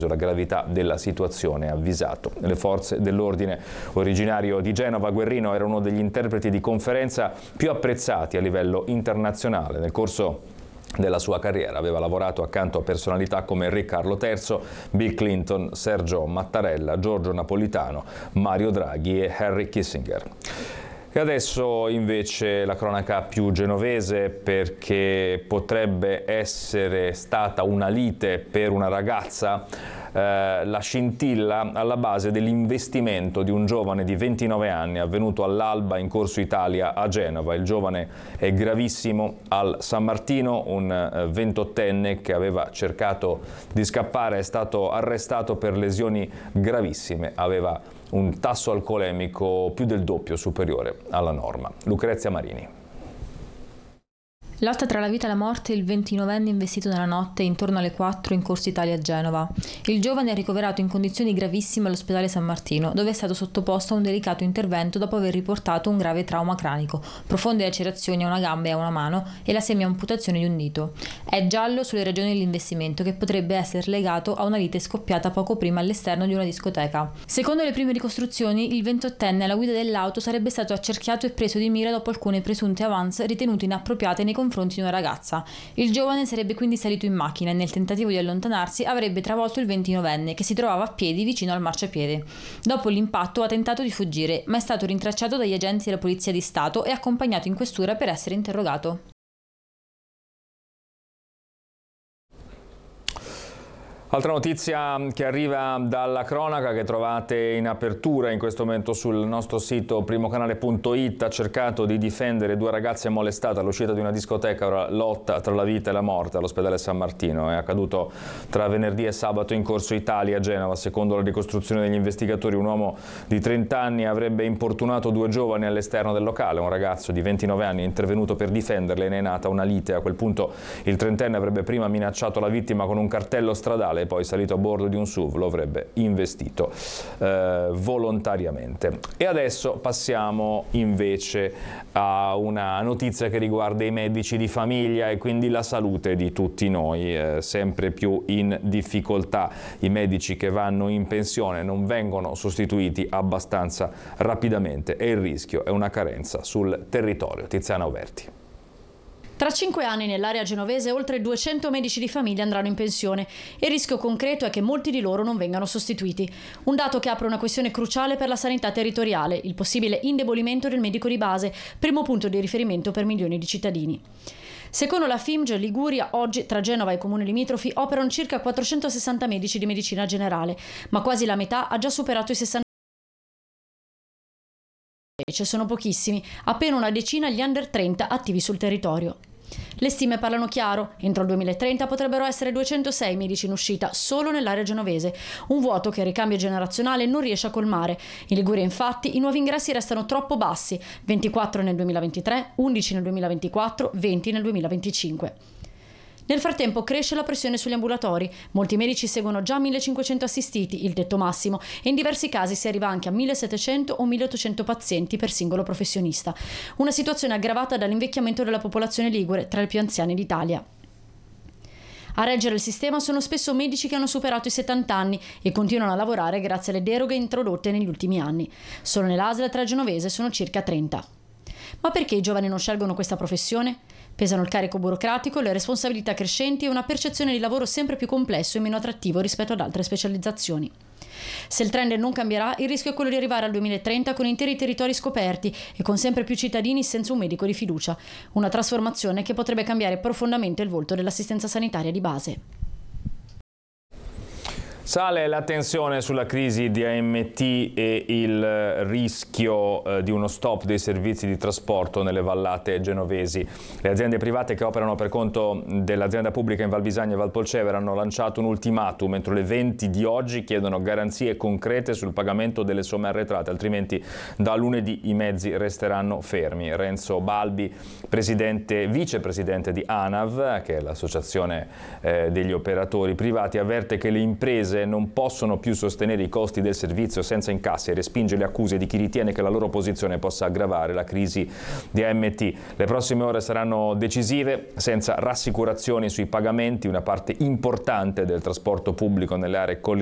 la gravità della situazione, ha avvisato le forze dell'ordine. Originario di Genova, Guerrino era uno degli interpreti di conferenza più apprezzati a livello internazionale. Nel corso della sua carriera aveva lavorato accanto a personalità come Re Carlo III, Bill Clinton, Sergio Mattarella, Giorgio Napolitano, Mario Draghi e Henry Kissinger. E adesso invece la cronaca più genovese, perché potrebbe essere stata una lite per una ragazza la scintilla alla base dell'investimento di un giovane di 29 anni avvenuto all'alba in Corso Italia a Genova. Il giovane è gravissimo al San Martino, un 28enne che aveva cercato di scappare è stato arrestato per lesioni gravissime, aveva un tasso alcolemico più del doppio superiore alla norma. Lucrezia Marini. Lotta tra la vita e la morte, il 29enne investito nella notte intorno alle 4 in Corso Italia a Genova. Il giovane è ricoverato in condizioni gravissime all'ospedale San Martino, dove è stato sottoposto a un delicato intervento dopo aver riportato un grave trauma cranico, profonde lacerazioni a una gamba e a una mano e la semiamputazione di un dito. È giallo sulle ragioni dell'investimento, che potrebbe essere legato a una lite scoppiata poco prima all'esterno di una discoteca. Secondo le prime ricostruzioni, il 28enne alla guida dell'auto sarebbe stato accerchiato e preso di mira dopo alcune presunte avance ritenute inappropriate nei confronti di una ragazza. Il giovane sarebbe quindi salito in macchina e nel tentativo di allontanarsi avrebbe travolto il 29enne, che si trovava a piedi vicino al marciapiede. Dopo l'impatto ha tentato di fuggire, ma è stato rintracciato dagli agenti della Polizia di Stato e accompagnato in questura per essere interrogato. Altra notizia che arriva dalla cronaca, che trovate in apertura in questo momento sul nostro sito primocanale.it, ha cercato di difendere due ragazze molestate all'uscita di una discoteca, ora lotta tra la vita e la morte all'ospedale San Martino. È accaduto tra venerdì e sabato in Corso Italia a Genova. Secondo la ricostruzione degli investigatori, un uomo di 30 anni avrebbe importunato due giovani all'esterno del locale. Un ragazzo di 29 anni è intervenuto per difenderle e ne è nata una lite. A quel punto il trentenne avrebbe prima minacciato la vittima con un cartello stradale e poi salito a bordo di un SUV, lo avrebbe investito volontariamente. E adesso passiamo invece a una notizia che riguarda i medici di famiglia e quindi la salute di tutti noi, sempre più in difficoltà. I medici che vanno in pensione non vengono sostituiti abbastanza rapidamente e il rischio è una carenza sul territorio. Tiziana Auberti. Tra 5 anni nell'area genovese oltre 200 medici di famiglia andranno in pensione e il rischio concreto è che molti di loro non vengano sostituiti. Un dato che apre una questione cruciale per la sanità territoriale, il possibile indebolimento del medico di base, primo punto di riferimento per milioni di cittadini. Secondo la FIMG Liguria, oggi tra Genova e i comuni limitrofi operano circa 460 medici di medicina generale, ma quasi la metà ha già superato i 60. Ci sono pochissimi, appena una decina gli under 30 attivi sul territorio. Le stime parlano chiaro, entro il 2030 potrebbero essere 206 medici in uscita solo nell'area genovese, un vuoto che il ricambio generazionale non riesce a colmare. In Liguria infatti i nuovi ingressi restano troppo bassi, 24 nel 2023, 11 nel 2024, 20 nel 2025. Nel frattempo cresce la pressione sugli ambulatori, molti medici seguono già 1500 assistiti, il tetto massimo, e in diversi casi si arriva anche a 1700 o 1800 pazienti per singolo professionista. Una situazione aggravata dall'invecchiamento della popolazione ligure, tra i più anziani d'Italia. A reggere il sistema sono spesso medici che hanno superato i 70 anni e continuano a lavorare grazie alle deroghe introdotte negli ultimi anni. Solo nell'ASL tra genovese sono circa 30. Ma perché i giovani non scelgono questa professione? Pesano il carico burocratico, le responsabilità crescenti e una percezione di lavoro sempre più complesso e meno attrattivo rispetto ad altre specializzazioni. Se il trend non cambierà, il rischio è quello di arrivare al 2030 con interi territori scoperti e con sempre più cittadini senza un medico di fiducia. Una trasformazione che potrebbe cambiare profondamente il volto dell'assistenza sanitaria di base. Sale la tensione sulla crisi di AMT e il rischio di uno stop dei servizi di trasporto nelle vallate genovesi. Le aziende private che operano per conto dell'azienda pubblica in Val Bisagna e Val Polcevera hanno lanciato un ultimatum. Entro le 20 di oggi chiedono garanzie concrete sul pagamento delle somme arretrate, altrimenti da lunedì i mezzi resteranno fermi. Renzo Balbi, vicepresidente di ANAV, che è l'associazione degli operatori privati, avverte che le imprese imprese non possono più sostenere i costi del servizio senza incassi e respinge le accuse di chi ritiene che la loro posizione possa aggravare la crisi di AMT. Le prossime ore saranno decisive, senza rassicurazioni sui pagamenti. Una parte importante del trasporto pubblico nelle aree